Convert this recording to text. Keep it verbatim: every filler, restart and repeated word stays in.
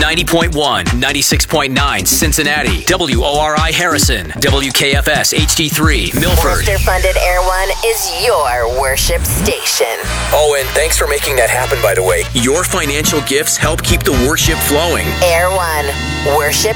ninety point one, ninety-six point nine Cincinnati, W O R I Harrison, W K F S H D three Milford. Worcester-funded Air One is your worship station. Oh, and thanks for making that happen, by the way. Your financial gifts help keep the worship flowing. Air One, worship